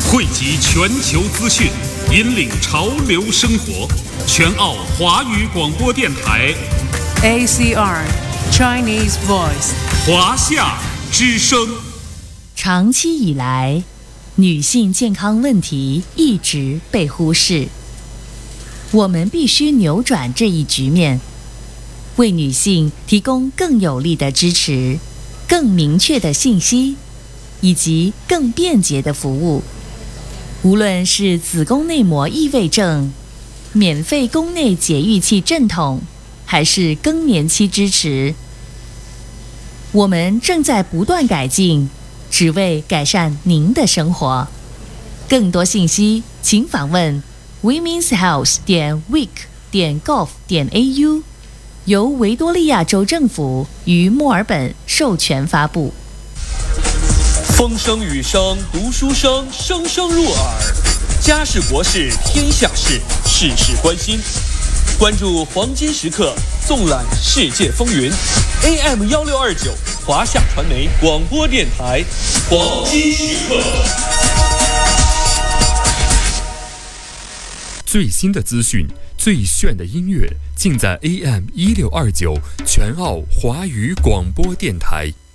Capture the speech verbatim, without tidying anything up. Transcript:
汇集全球资讯，引领潮流生活。全澳华语广播电台 A C R Chinese Voice 华夏之声。 长期以来，女性健康问题一直被忽视，我们必须扭转这一局面，为女性提供更有力的支持、更明确的信息以及更便捷的服务。无论是子宫内膜异位症、免费宫内节育器正统，还是更年期支持，我们正在不断改进，只为改善您的生活。更多信息请访问 women's health 点 week 点 gov 点 a u， 由维多利亚州政府于墨尔本授权发布。 风声雨声读书声，声声入耳。家事国事天下事，事事关心。关注黄金时刻，纵览世界风云。A M 一六二九华夏传媒广播电台，黄金时刻。 最新的资讯，最炫的音乐，尽在 A M 一六二九全澳华语广播电台。